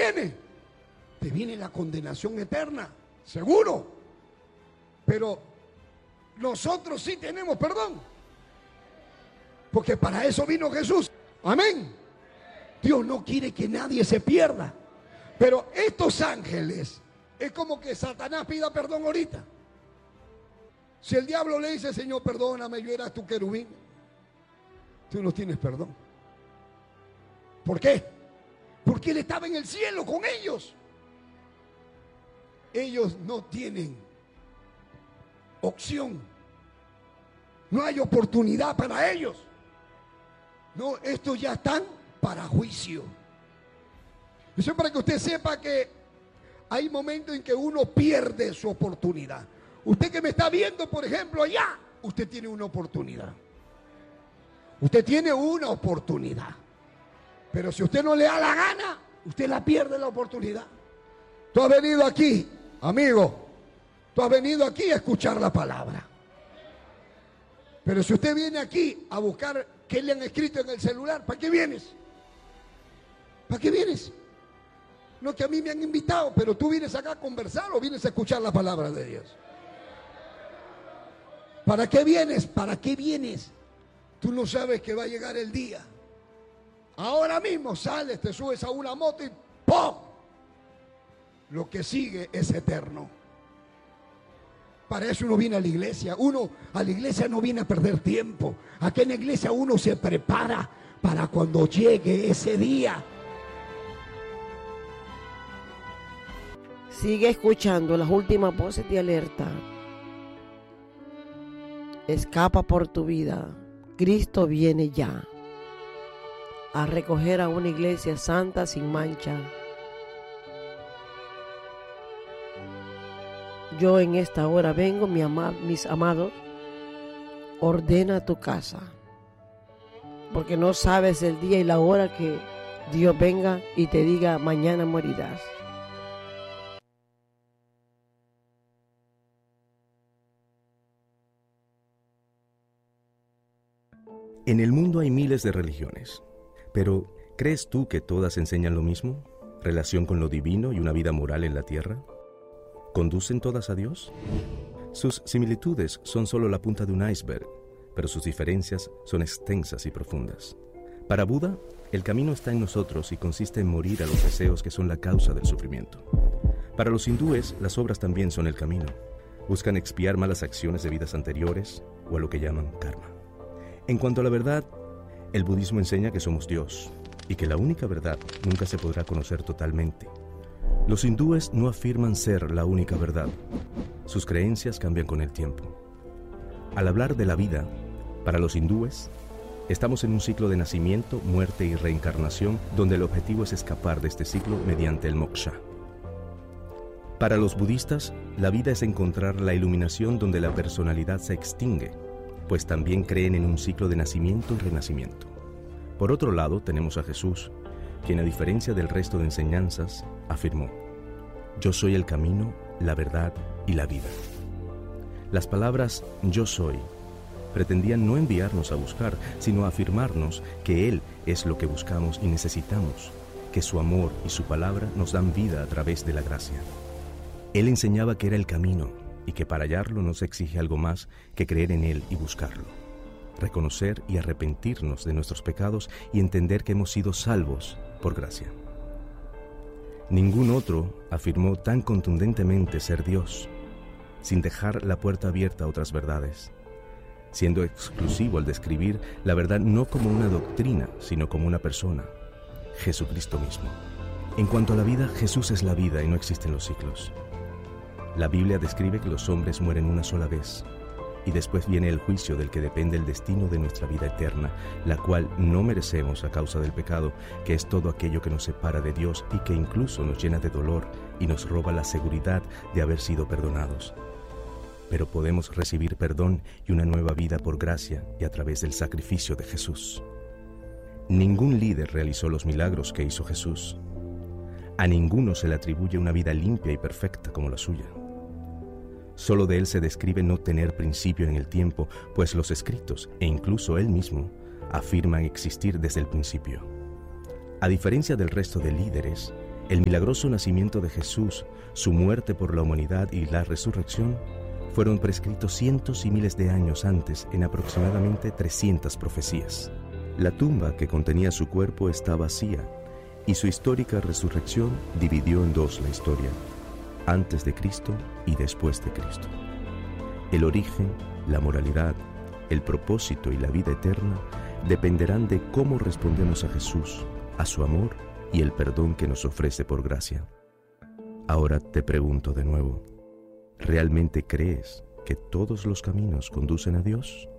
viene? Te viene la condenación eterna, seguro. Pero nosotros sí tenemos perdón, porque para eso vino Jesús. Amén. Dios no quiere que nadie se pierda. Pero estos ángeles, es como que Satanás pida perdón ahorita. Si el diablo le dice, Señor, perdóname, yo era tu querubín, tú no tienes perdón. ¿Por qué? Porque él estaba en el cielo con ellos. Ellos no tienen opción. No hay oportunidad para ellos. No, estos ya están para juicio. Eso es para que usted sepa que hay momentos en que uno pierde su oportunidad. Usted que me está viendo, por ejemplo, allá, usted tiene una oportunidad. Usted tiene una oportunidad. Pero si usted no le da la gana, usted la pierde la oportunidad. Tú has venido aquí, amigo, tú has venido aquí a escuchar la palabra. Pero si usted viene aquí a buscar qué le han escrito en el celular, ¿para qué vienes? ¿Para qué vienes? No, que a mí me han invitado, pero tú vienes acá a conversar o vienes a escuchar la palabra de Dios. ¿Para qué vienes? ¿Para qué vienes? Tú no sabes que va a llegar el día. Ahora mismo sales, te subes a una moto y ¡pum! Lo que sigue es eterno. Para eso uno viene a la iglesia. Uno a la iglesia no viene a perder tiempo. Aquí en la iglesia uno se prepara para cuando llegue ese día. Sigue escuchando las últimas voces de alerta. Escapa por tu vida. Cristo viene ya a recoger a una iglesia santa sin mancha. Yo en esta hora vengo, mis amados, ordena tu casa, porque no sabes el día y la hora que Dios venga y te diga mañana morirás. En el mundo hay miles de religiones, pero ¿crees tú que todas enseñan lo mismo? ¿Relación con lo divino y una vida moral en la tierra? ¿Conducen todas a Dios? Sus similitudes son solo la punta de un iceberg, pero sus diferencias son extensas y profundas. Para Buda, el camino está en nosotros y consiste en morir a los deseos que son la causa del sufrimiento. Para los hindúes, las obras también son el camino. Buscan expiar malas acciones de vidas anteriores o a lo que llaman karma. En cuanto a la verdad, el budismo enseña que somos Dios y que la única verdad nunca se podrá conocer totalmente. Los hindúes no afirman ser la única verdad. Sus creencias cambian con el tiempo. Al hablar de la vida, para los hindúes, estamos en un ciclo de nacimiento, muerte y reencarnación donde el objetivo es escapar de este ciclo mediante el moksha. Para los budistas, la vida es encontrar la iluminación donde la personalidad se extingue, pues también creen en un ciclo de nacimiento y renacimiento. Por otro lado, tenemos a Jesús, quien a diferencia del resto de enseñanzas, afirmó: yo soy el camino, la verdad y la vida. Las palabras yo soy pretendían no enviarnos a buscar, sino a afirmarnos que Él es lo que buscamos y necesitamos, que su amor y su palabra nos dan vida a través de la gracia. Él enseñaba que era el camino y que para hallarlo nos exige algo más que creer en Él y buscarlo. Reconocer y arrepentirnos de nuestros pecados y entender que hemos sido salvos por gracia. Ningún otro afirmó tan contundentemente ser Dios, sin dejar la puerta abierta a otras verdades, siendo exclusivo al describir la verdad no como una doctrina, sino como una persona, Jesucristo mismo. En cuanto a la vida, Jesús es la vida y no existen los ciclos. La Biblia describe que los hombres mueren una sola vez, y después viene el juicio del que depende el destino de nuestra vida eterna, la cual no merecemos a causa del pecado, que es todo aquello que nos separa de Dios y que incluso nos llena de dolor y nos roba la seguridad de haber sido perdonados. Pero podemos recibir perdón y una nueva vida por gracia y a través del sacrificio de Jesús. Ningún líder realizó los milagros que hizo Jesús. A ninguno se le atribuye una vida limpia y perfecta como la suya. Solo de él se describe no tener principio en el tiempo, pues los escritos, e incluso él mismo, afirman existir desde el principio. A diferencia del resto de líderes, El milagroso nacimiento de Jesús, su muerte por la humanidad y la resurrección fueron prescritos cientos y miles de años antes en aproximadamente 300 profecías. La tumba que contenía su cuerpo está vacía y su histórica resurrección dividió en dos la historia, antes de Cristo y después de Cristo. El origen, la moralidad, el propósito y la vida eterna dependerán de cómo respondemos a Jesús, a su amor y el perdón que nos ofrece por gracia. Ahora te pregunto de nuevo, ¿realmente crees que todos los caminos conducen a Dios?